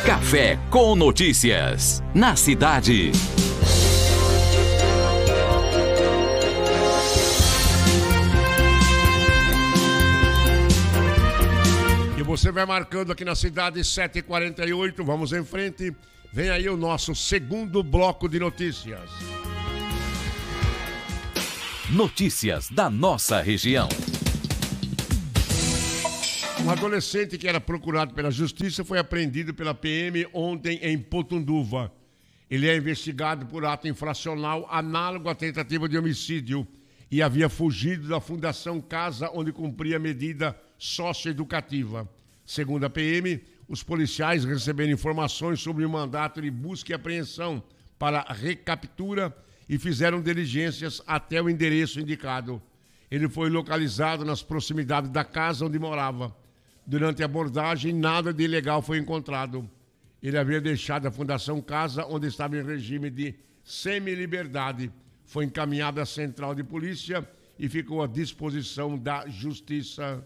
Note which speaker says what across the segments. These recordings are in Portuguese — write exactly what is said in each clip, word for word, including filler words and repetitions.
Speaker 1: Café com Notícias, na cidade.
Speaker 2: E você vai marcando aqui na cidade, sete e quarenta e oito, vamos em frente. Vem aí o nosso segundo bloco de notícias.
Speaker 1: Notícias da nossa região.
Speaker 2: Um adolescente que era procurado pela justiça foi apreendido pela P M ontem em Potunduva. Ele é investigado por ato infracional análogo à tentativa de homicídio e havia fugido da Fundação Casa, onde cumpria medida socioeducativa. Segundo a P M, os policiais receberam informações sobre o mandato de busca e apreensão para recaptura e fizeram diligências até o endereço indicado. Ele foi localizado nas proximidades da casa onde morava. Durante a abordagem, nada de ilegal foi encontrado. Ele havia deixado a Fundação Casa, onde estava em regime de semi-liberdade. Foi encaminhado à central de polícia e ficou à disposição da justiça.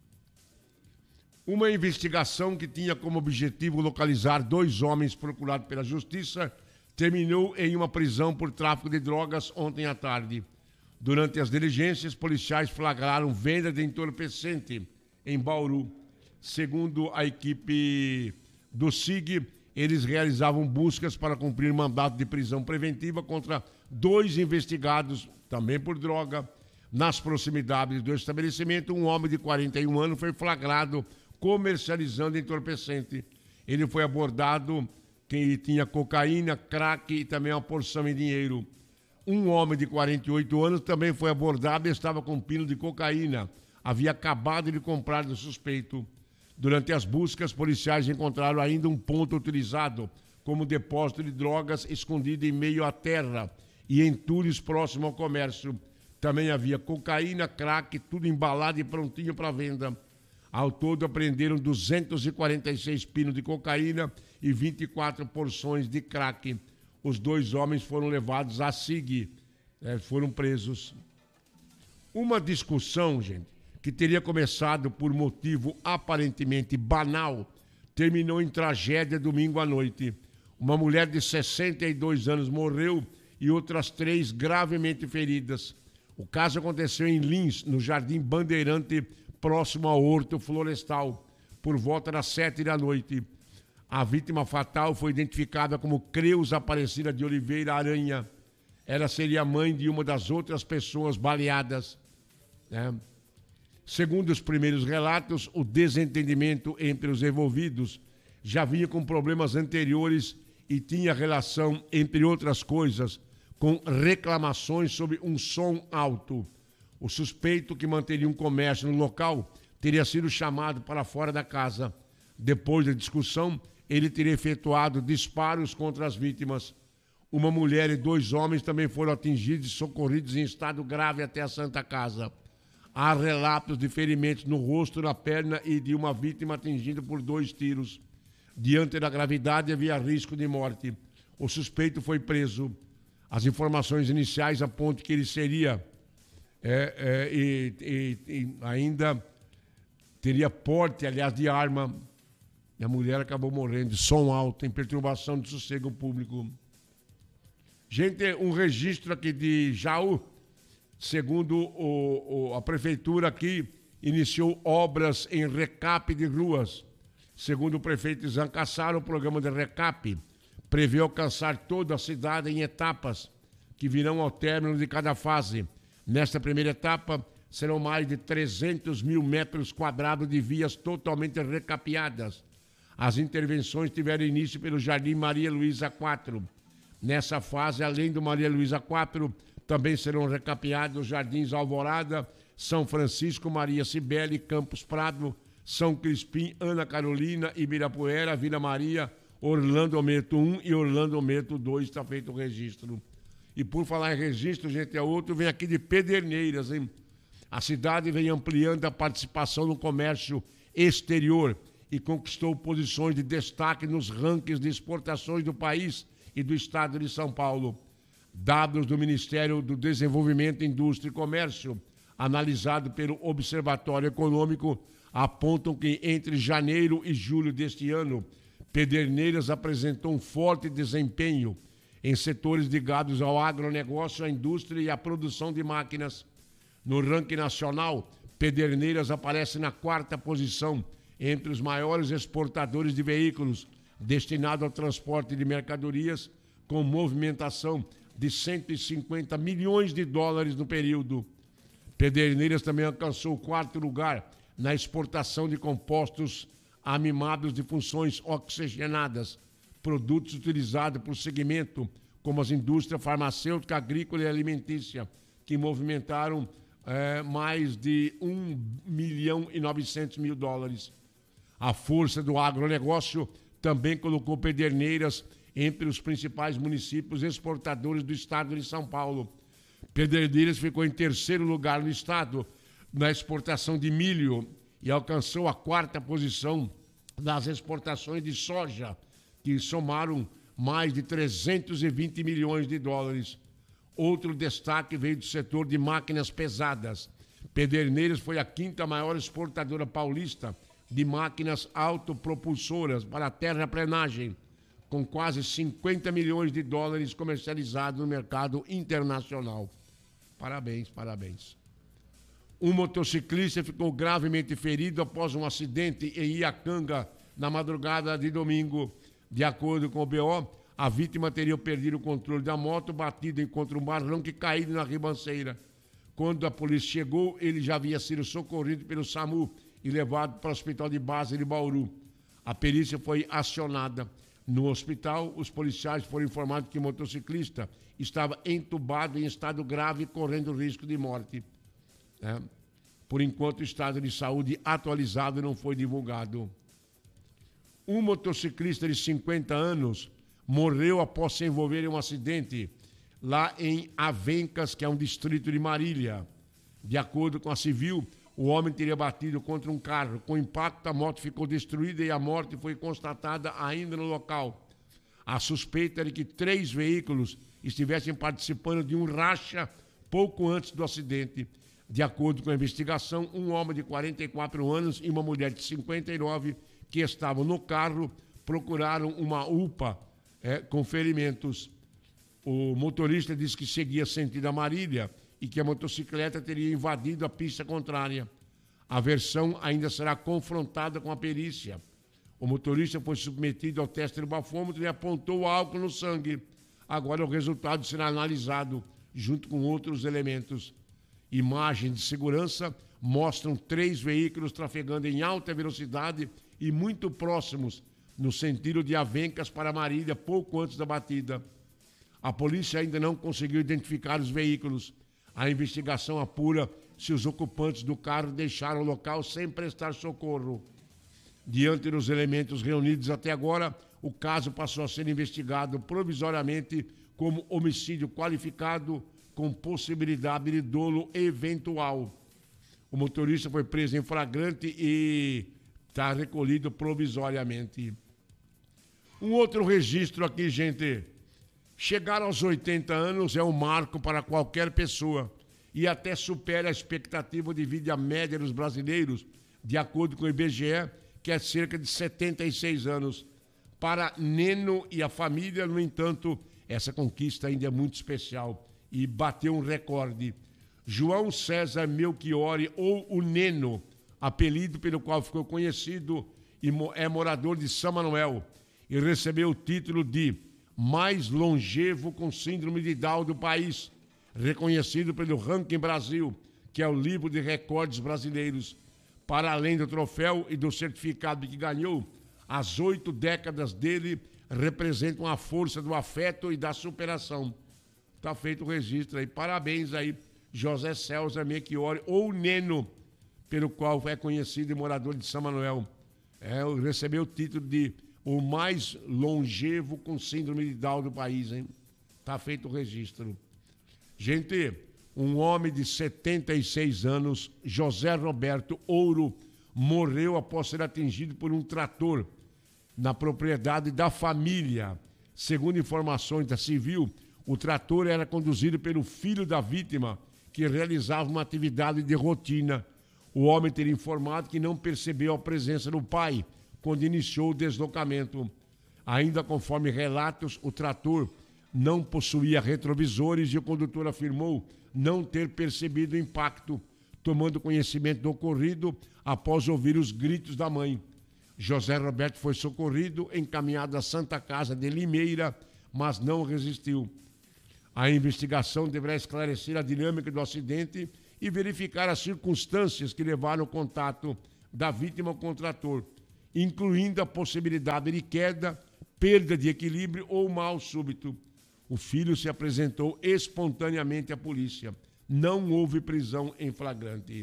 Speaker 2: Uma investigação que tinha como objetivo localizar dois homens procurados pela justiça terminou em uma prisão por tráfico de drogas ontem à tarde. Durante as diligências, policiais flagraram venda de entorpecente em Bauru. Segundo a equipe do S I G, eles realizavam buscas para cumprir mandato de prisão preventiva contra dois investigados, também por droga. Nas proximidades do estabelecimento, um homem de quarenta e um anos foi flagrado comercializando entorpecente. Ele foi abordado, que tinha cocaína, crack e também uma porção em dinheiro. Um homem de quarenta e oito anos também foi abordado e estava com um pino de cocaína. Havia acabado de comprar do suspeito. Durante as buscas, policiais encontraram ainda um ponto utilizado como depósito de drogas escondido em meio à terra e entulhos próximo ao comércio. Também havia cocaína, crack, tudo embalado e prontinho para venda. Ao todo, apreenderam duzentos e quarenta e seis pinos de cocaína e vinte e quatro porções de crack. Os dois homens foram levados a S I G, eh, foram presos. Uma discussão, gente, que teria começado por motivo aparentemente banal, terminou em tragédia domingo à noite. Uma mulher de sessenta e dois anos morreu e outras três gravemente feridas. O caso aconteceu em Lins, no Jardim Bandeirante, próximo ao Horto Florestal, por volta das sete da noite. A vítima fatal foi identificada como Creus Aparecida de Oliveira Aranha. Ela seria mãe de uma das outras pessoas baleadas, né? Segundo os primeiros relatos, o desentendimento entre os envolvidos já vinha com problemas anteriores e tinha relação, entre outras coisas, com reclamações sobre um som alto. O suspeito, que manteria um comércio no local, teria sido chamado para fora da casa. Depois da discussão, ele teria efetuado disparos contra as vítimas. Uma mulher e dois homens também foram atingidos e socorridos em estado grave até a Santa Casa. Há relatos de ferimentos no rosto, na perna e de uma vítima atingida por dois tiros. Diante da gravidade, havia risco de morte. O suspeito foi preso. As informações iniciais apontam que ele seria é, é, e, e, e ainda teria porte, aliás, de arma. E a mulher acabou morrendo de som alto, em perturbação de sossego público. Gente, um registro aqui de Jaú. Segundo o, o, a prefeitura aqui, iniciou obras em recap de ruas. Segundo o prefeito Zancassaro, o programa de recap prevê alcançar toda a cidade em etapas que virão ao término de cada fase. Nesta primeira etapa, serão mais de trezentos mil metros quadrados de vias totalmente recapeadas. As intervenções tiveram início pelo Jardim Maria Luísa quatro. Nessa fase, além do Maria Luísa quatro, também serão recapeados os Jardins Alvorada, São Francisco, Maria Cibele, Campos Prado, São Crispim, Ana Carolina, Ibirapuera, Vila Maria, Orlando Almeto um e Orlando Almeto dois, está feito o registro. E por falar em registro, gente, é outro, vem aqui de Pederneiras, hein? A cidade vem ampliando a participação no comércio exterior e conquistou posições de destaque nos rankings de exportações do país e do estado de São Paulo. Dados do Ministério do Desenvolvimento, Indústria e Comércio, analisado pelo Observatório Econômico, apontam que entre janeiro e julho deste ano, Pederneiras apresentou um forte desempenho em setores ligados ao agronegócio, à indústria e à produção de máquinas. No ranking nacional, Pederneiras aparece na quarta posição entre os maiores exportadores de veículos destinados ao transporte de mercadorias, com movimentação de cento e cinquenta milhões de dólares no período. Pederneiras também alcançou o quarto lugar na exportação de compostos amimados de funções oxigenadas, produtos utilizados por segmento como as indústrias farmacêutica, agrícola e alimentícia, que movimentaram é, mais de um milhão e novecentos mil dólares. A força do agronegócio também colocou Pederneiras entre os principais municípios exportadores do estado de São Paulo. Pederneiras ficou em terceiro lugar no estado na exportação de milho e alcançou a quarta posição das exportações de soja, que somaram mais de trezentos e vinte milhões de dólares. Outro destaque veio do setor de máquinas pesadas. Pederneiras foi a quinta maior exportadora paulista de máquinas autopropulsoras para a terraplenagem, com quase cinquenta milhões de dólares comercializados no mercado internacional. Parabéns, parabéns. Um motociclista ficou gravemente ferido após um acidente em Iacanga na madrugada de domingo. De acordo com o B O, a vítima teria perdido o controle da moto, batido contra um barranco e caído na ribanceira. Quando a polícia chegou, ele já havia sido socorrido pelo SAMU e levado para o hospital de base de Bauru. A perícia foi acionada. No hospital, os policiais foram informados que o motociclista estava entubado em estado grave, correndo risco de morte. É. Por enquanto, o estado de saúde atualizado não foi divulgado. Um motociclista de cinquenta anos morreu após se envolver em um acidente lá em Avencas, que é um distrito de Marília. De acordo com a civil, o homem teria batido contra um carro. Com o impacto, a moto ficou destruída e a morte foi constatada ainda no local. A suspeita era que três veículos estivessem participando de um racha pouco antes do acidente. De acordo com a investigação, um homem de quarenta e quatro anos e uma mulher de cinquenta e nove que estavam no carro procuraram uma UPA é, com ferimentos. O motorista disse que seguia sentido a Marília e que a motocicleta teria invadido a pista contrária. A versão ainda será confrontada com a perícia. O motorista foi submetido ao teste do bafômetro e apontou álcool no sangue. Agora o resultado será analisado junto com outros elementos. Imagens de segurança mostram três veículos trafegando em alta velocidade e muito próximos, no sentido de Avencas para Marília, pouco antes da batida. A polícia ainda não conseguiu identificar os veículos. A investigação apura se os ocupantes do carro deixaram o local sem prestar socorro. Diante dos elementos reunidos até agora, o caso passou a ser investigado provisoriamente como homicídio qualificado com possibilidade de dolo eventual. O motorista foi preso em flagrante e está recolhido provisoriamente. Um outro registro aqui, gente. Chegar aos oitenta anos é um marco para qualquer pessoa e até supera a expectativa de vida média dos brasileiros, de acordo com o I B G E, que é cerca de setenta e seis anos. Para Neno e a família, no entanto, essa conquista ainda é muito especial e bateu um recorde. João César Melchiori, ou o Neno, apelido pelo qual ficou conhecido, é morador de São Manuel e recebeu o título de mais longevo com síndrome de Down do país, reconhecido pelo Ranking Brasil, que é o livro de recordes brasileiros. Para além do troféu e do certificado que ganhou, as oito décadas dele representam a força do afeto e da superação. Está feito o registro aí. Parabéns aí, José César Melchiori, ou Neno, pelo qual é conhecido e morador de São Manuel. É, recebeu o título de o mais longevo com síndrome de Down do país, hein? Está feito o registro. Gente, um homem de setenta e seis anos, José Roberto Ouro, morreu após ser atingido por um trator na propriedade da família. Segundo informações da Civil, o trator era conduzido pelo filho da vítima, que realizava uma atividade de rotina. O homem teria informado que não percebeu a presença do pai quando iniciou o deslocamento. Ainda conforme relatos, o trator não possuía retrovisores e o condutor afirmou não ter percebido o impacto, tomando conhecimento do ocorrido após ouvir os gritos da mãe. José Roberto foi socorrido, encaminhado à Santa Casa de Limeira, mas não resistiu. A investigação deverá esclarecer a dinâmica do acidente e verificar as circunstâncias que levaram ao contato da vítima com o trator, incluindo a possibilidade de queda, perda de equilíbrio ou mal súbito. O filho se apresentou espontaneamente à polícia. Não houve prisão em flagrante.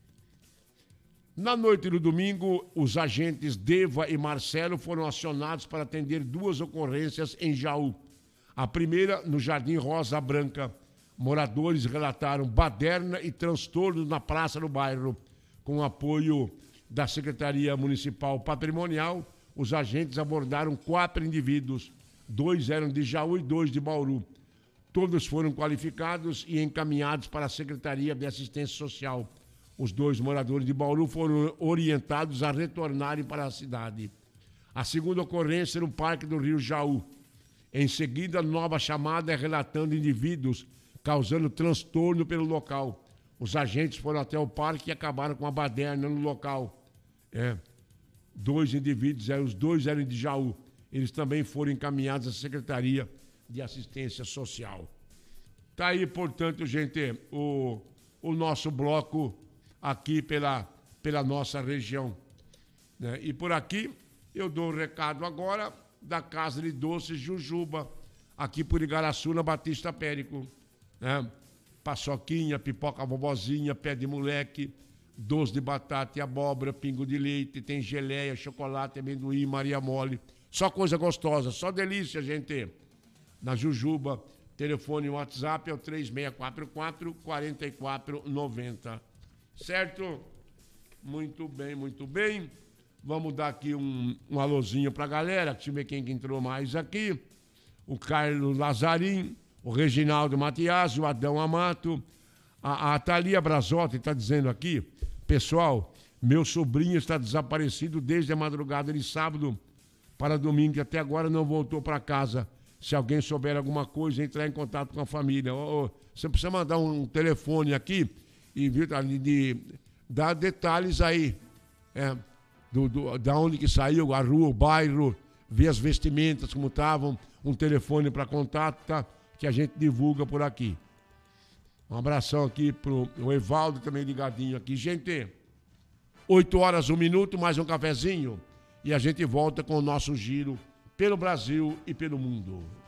Speaker 2: Na noite do domingo, os agentes Deva e Marcelo foram acionados para atender duas ocorrências em Jaú. A primeira, no Jardim Rosa Branca. Moradores relataram baderna e transtornos na praça do bairro. Com o apoio da Secretaria Municipal Patrimonial, os agentes abordaram quatro indivíduos. Dois eram de Jaú e dois de Bauru. Todos foram qualificados e encaminhados para a Secretaria de Assistência Social. Os dois moradores de Bauru foram orientados a retornarem para a cidade. A segunda ocorrência no Parque do Rio Jaú. Em seguida, nova chamada relatando indivíduos causando transtorno pelo local. Os agentes foram até o parque e acabaram com a baderna no local. É, dois indivíduos, é, os dois eram de Jaú. Eles também foram encaminhados à Secretaria de Assistência Social. Está aí, portanto, gente, o, o nosso bloco aqui pela, pela nossa região. Né? E por aqui eu dou um recado agora da Casa de Doces Jujuba, aqui por Igaraçu, na Batista Périco. Né? Paçoquinha, pipoca vovozinha, pé de moleque, doce de batata e abóbora, pingo de leite, tem geleia, chocolate, amendoim, Maria Mole. Só coisa gostosa, só delícia, gente. Na Jujuba, telefone e WhatsApp é o três seis quatro quatro, quatro quatro nove zero. Certo? Muito bem, muito bem. Vamos dar aqui um, um alôzinho pra galera. Deixa eu ver quem que entrou mais aqui. O Carlos Lazarim, o Reginaldo Matias, o Adão Amato. A, a Thalia Brazotti está dizendo aqui, pessoal, meu sobrinho está desaparecido desde a madrugada de sábado para domingo, e até agora não voltou para casa. Se alguém souber alguma coisa, entrar em contato com a família. Oh, oh, você precisa mandar um telefone aqui e viu, de, de, dar detalhes aí. É, do, do, da onde que saiu, a rua, o bairro, ver as vestimentas, como estavam, um telefone para contato, tá? Que a gente divulga por aqui. Um abração aqui pro o Evaldo, também ligadinho aqui. Gente, oito horas, um minuto, mais um cafezinho. E a gente volta com o nosso giro pelo Brasil e pelo mundo.